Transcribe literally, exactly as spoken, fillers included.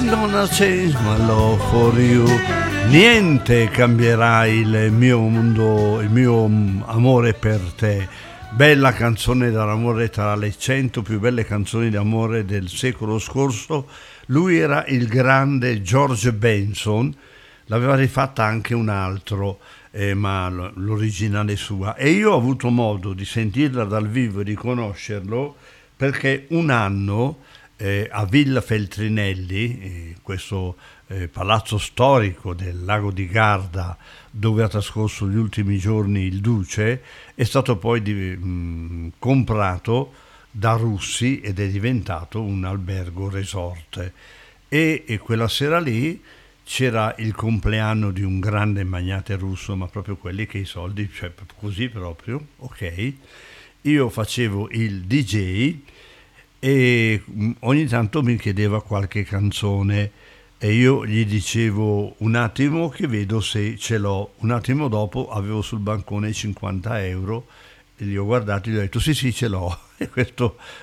Ain't gonna change my love for you. Niente cambierà il mio mondo, il mio amore per te. Bella canzone d'amore, tra le cento più belle canzoni d'amore del secolo scorso. Lui era il grande George Benson, l'aveva rifatta anche un altro, eh, ma l'originale sua. E io ho avuto modo di sentirla dal vivo e di conoscerlo perché un anno eh, a Villa Feltrinelli, eh, questo eh, palazzo storico del lago di Garda, dove ha trascorso gli ultimi giorni il duce, è stato poi di, mh, comprato da russi ed è diventato un albergo resort. E, e quella sera lì c'era il compleanno di un grande magnate russo, ma proprio quelli che i soldi, cioè così proprio, ok? Io facevo il D J e ogni tanto mi chiedeva qualche canzone e io gli dicevo un attimo che vedo se ce l'ho. Un attimo dopo avevo sul bancone cinquanta euro e li ho guardati e gli ho detto sì sì ce l'ho. E questo